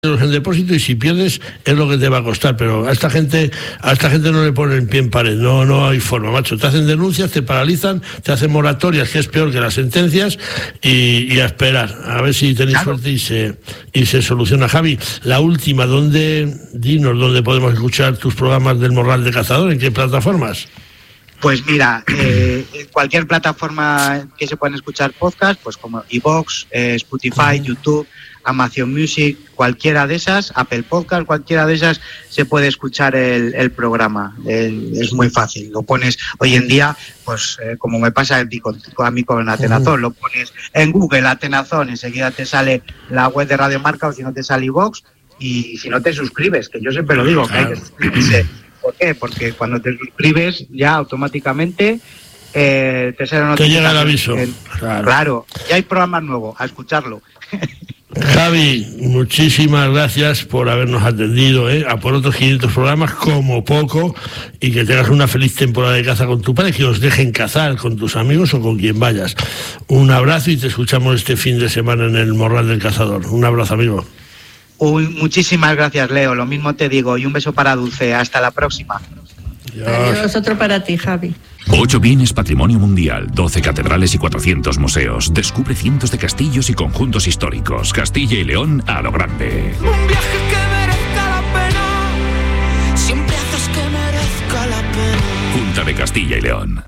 el depósito y si pierdes es lo que te va a costar, pero a esta gente no le ponen pie en pared, no hay forma, macho. Te hacen denuncias, te paralizan, te hacen moratorias, que es peor que las sentencias, y a esperar, a ver si tenéis suerte y se soluciona. Javi, la última, dinos dónde podemos escuchar tus programas del Morral de Cazador, ¿en qué plataformas? Pues mira, en cualquier plataforma que se puedan escuchar podcast, pues como iVoox, Spotify, YouTube, Amazon Music, cualquiera de esas, Apple Podcast, cualquiera de esas se puede escuchar el programa. Es muy fácil. Lo pones hoy en día, pues como me pasa a mí con Atenazón, lo pones en Google Atenazón, enseguida te sale la web de Radio Marca, o si no te sale iVoox, y si no te suscribes, que yo siempre lo digo, que hay que suscribirse. ¿Por qué? Porque cuando te suscribes ya automáticamente te sale una notificación. Te llega el aviso. Claro, ya hay programas nuevos, a escucharlo. Javi, muchísimas gracias por habernos atendido, a por otros 500 programas como poco, y que tengas una feliz temporada de caza con tu padre, que os dejen cazar con tus amigos o con quien vayas. Un abrazo y te escuchamos este fin de semana en el Morral del Cazador. Un abrazo, amigo. Muchísimas gracias, Leo, lo mismo te digo, y un beso para Dulce. Hasta la próxima. Adiós, otro para ti, Javi. 8 bienes patrimonio mundial, 12 catedrales y 400 museos. Descubre cientos de castillos y conjuntos históricos. Castilla y León a lo grande. Un viaje que merezca la pena. Siempre haces que merezca la pena. Junta de Castilla y León.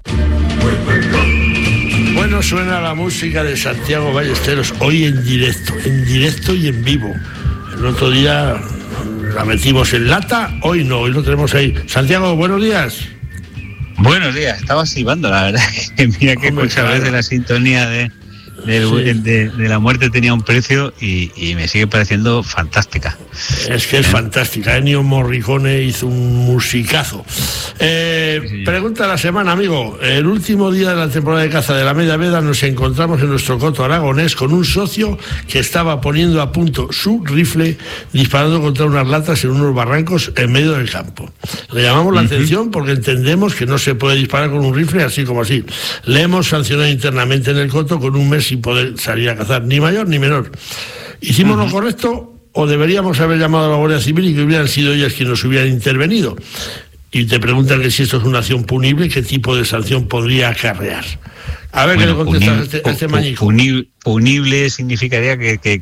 Bueno, suena la música de Santiago Ballesteros, hoy en directo y en vivo. El otro día la metimos en lata, hoy no, hoy lo tenemos ahí. Santiago, buenos días. Buenos días, estaba silbando, la verdad. Mira que muchas veces la sintonía de la muerte tenía un precio y me sigue pareciendo fantástica. Es que es fantástica. Ennio Morricone hizo un musicazo. Pregunta de la semana, amigo. El último día de la temporada de caza de la Media Veda nos encontramos en nuestro coto aragonés con un socio que estaba poniendo a punto su rifle disparando contra unas latas en unos barrancos en medio del campo. Le llamamos la atención porque entendemos que no se puede disparar con un rifle así como así. Le hemos sancionado internamente en el coto con un mes sin poder salir a cazar, ni mayor ni menor. ¿Hicimos lo correcto o deberíamos haber llamado a la Guardia Civil y que hubieran sido ellas quienes nos hubieran intervenido? Y te preguntan que si esto es una acción punible, ¿qué tipo de sanción podría acarrear? A ver, bueno, qué le contestas a este mañico. Punible significaría que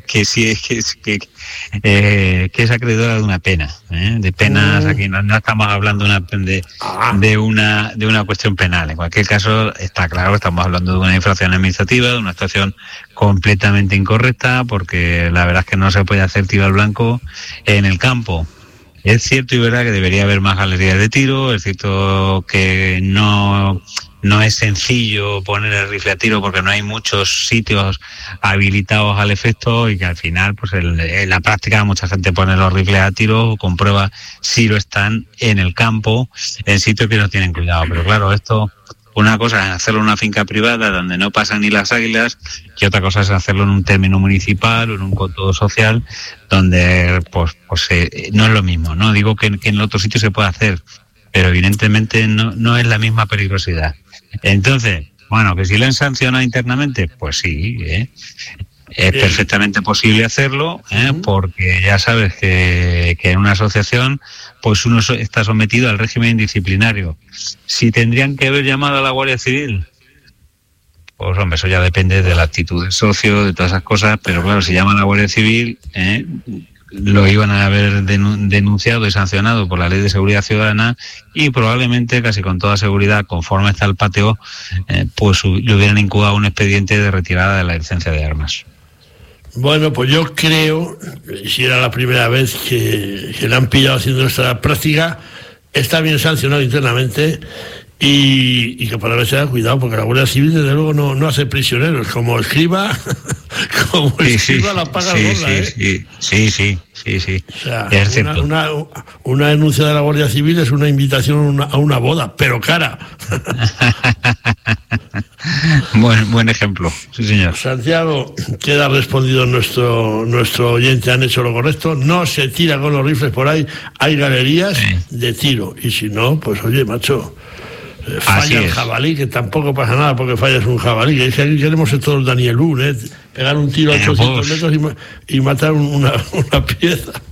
es acreedora de una pena, de penas. Aquí no estamos hablando de una cuestión penal. En cualquier caso, está claro que estamos hablando de una infracción administrativa, de una actuación completamente incorrecta, porque la verdad es que no se puede hacer tiro al blanco en el campo. Es cierto y verdad que debería haber más galerías de tiro, es cierto que no es sencillo poner el rifle a tiro porque no hay muchos sitios habilitados al efecto, y que al final, pues en la práctica, mucha gente pone los rifles a tiro, comprueba si lo están en el campo, en sitios que no tienen cuidado. Pero claro, esto, una cosa es hacerlo en una finca privada donde no pasan ni las águilas, y otra cosa es hacerlo en un término municipal o en un coto social donde pues no es lo mismo. No digo que en el otro sitio se pueda hacer, pero evidentemente no es la misma peligrosidad. Entonces, bueno, que si lo han sancionado internamente, pues sí, es perfectamente posible hacerlo, porque ya sabes que en una asociación pues uno está sometido al régimen disciplinario. Si tendrían que haber llamado a la Guardia Civil, pues hombre, eso ya depende de la actitud del socio, de todas esas cosas, pero claro, si llaman a la Guardia Civil, lo iban a haber denunciado y sancionado por la Ley de Seguridad Ciudadana, y probablemente, casi con toda seguridad, conforme está el patio, pues le hubieran incubado un expediente de retirada de la licencia de armas. Bueno, pues yo creo, si era la primera vez que le han pillado haciendo esta práctica, está bien sancionado internamente, y que para ver se da cuidado, porque la Guardia Civil desde luego no hace prisioneros. Como escriba la paga gorda, Sí. O sea, es cierto. Una denuncia de la Guardia Civil es una invitación a una boda, pero cara. Buen ejemplo, sí señor. Santiago, queda respondido nuestro oyente, han hecho lo correcto, no se tira con los rifles por ahí, hay galerías de tiro, y si no, pues oye, macho, falla el jabalí, que tampoco pasa nada porque fallas un jabalí, que es que aquí queremos ser todos Daniel Boone, pegar un tiro a 800 metros y matar una pieza.